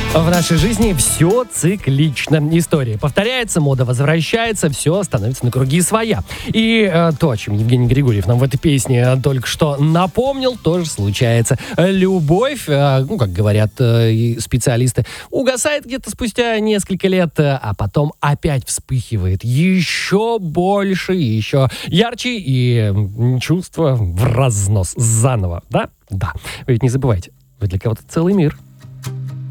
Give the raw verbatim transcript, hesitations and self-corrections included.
В нашей жизни все циклично. История повторяется, мода возвращается, все становится на круги своя. И э, то, о чем Евгений Григорьев нам в этой песне только что напомнил, тоже случается. Любовь, э, ну, как говорят э, специалисты, угасает где-то спустя несколько лет, э, а потом опять вспыхивает еще больше, еще ярче, и э, чувство в разнос заново. Да? Да. Вы ведь не забывайте, вы для кого-то целый мир.